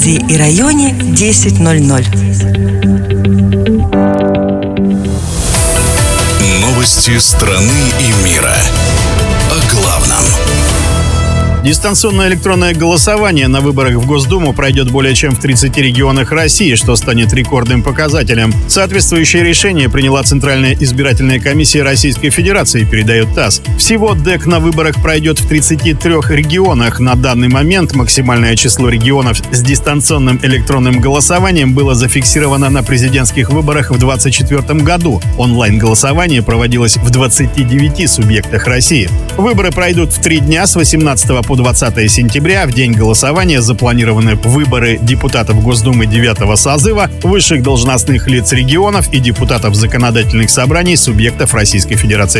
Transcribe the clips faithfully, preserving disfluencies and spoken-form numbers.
области и районе десять ноль ноль. Новости страны и мира. О главном. Дистанционное электронное голосование на выборах в Госдуму пройдет более чем в тридцати регионах России, что станет рекордным показателем. Соответствующее решение приняла Центральная избирательная комиссия Российской Федерации, передает ТАСС. Всего ДЭК на выборах пройдет в тридцати трёх регионах. На данный момент максимальное число регионов с дистанционным электронным голосованием было зафиксировано на президентских выборах в двадцать четвёртом году. Онлайн-голосование проводилось в двадцати девяти субъектах России. Выборы пройдут в три дня с восемнадцатого по двадцатое сентября. В день голосования запланированы выборы депутатов Госдумы девятого созыва, высших должностных лиц регионов и депутатов законодательных собраний субъектов Российской Федерации.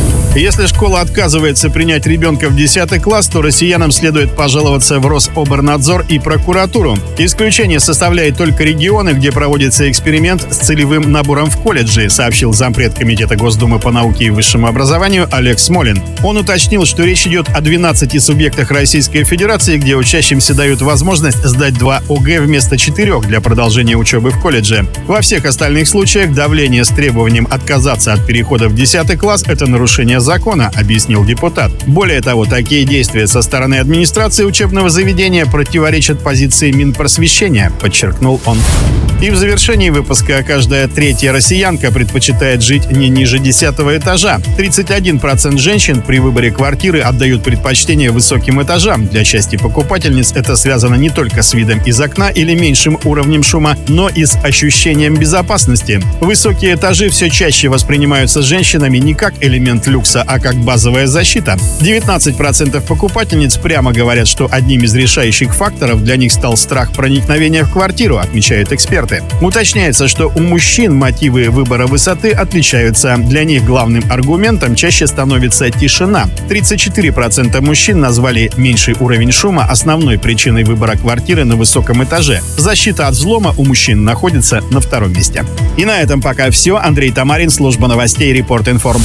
Если школа отказывается принять ребенка в десятый класс, то россиянам следует пожаловаться в Рособорнадзор и прокуратуру. Исключение составляет только регионы, где проводится эксперимент с целевым набором в колледжи, сообщил зампред Комитета Госдумы по науке и высшему образованию Олег Смолин. Он уточнил, что речь идет о двенадцати субъектах Российской Федерации, где учащимся дают возможность сдать два ОГЭ вместо четырех для продолжения учебы в колледже. Во всех остальных случаях давление с требованием отказаться от перехода в десятый класс – это нарушение закона, объяснил депутат. Более того, такие действия со стороны администрации учебного заведения противоречат позиции Минпросвещения, подчеркнул он. И в завершении выпуска: каждая третья россиянка предпочитает жить не ниже десятого этажа. тридцать один процент женщин при выборе квартиры отдают предпочтение высоким этажам. Для части покупательниц это связано не только с видом из окна или меньшим уровнем шума, но и с ощущением безопасности. Высокие этажи все чаще воспринимаются женщинами не как элемент люкса, а как базовая защита. девятнадцать процентов покупательниц прямо говорят, что одним из решающих факторов для них стал страх проникновения в квартиру, отмечают эксперты. Уточняется, что у мужчин мотивы выбора высоты отличаются. Для них главным аргументом чаще становится тишина. тридцать четыре процента мужчин назвали меньший уровень шума основной причиной выбора квартиры на высоком этаже. Защита от взлома у мужчин находится на втором месте. И на этом пока все. Андрей Тамарин, служба новостей Репорт Информ.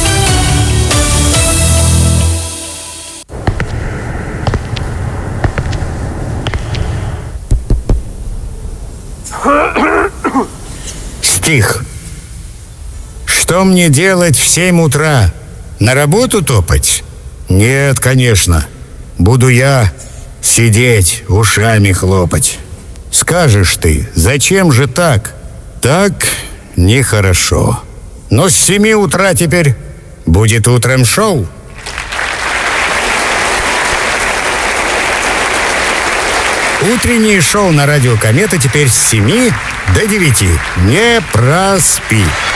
Стих. Что мне делать в семь утра? На работу топать? Нет, конечно. Буду я сидеть, ушами хлопать. Скажешь ты, зачем же так? Так нехорошо. Но с семи утра теперь будет утром шоу. Утреннее шоу на радио «Комета» теперь с семи до девяти. Не проспи.